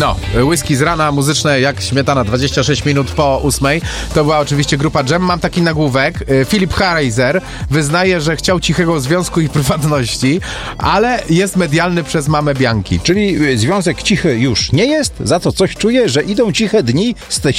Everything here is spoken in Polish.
No, whisky z rana, muzyczne jak śmietana, 26 minut po 8. To była oczywiście grupa Dżem. Mam taki nagłówek. Philip Harreiser wyznaje, że chciał cichego związku i prywatności, ale jest medialny przez mamę Bianki. Czyli związek cichy już nie jest, za to coś czuje, że idą ciche dni z teściową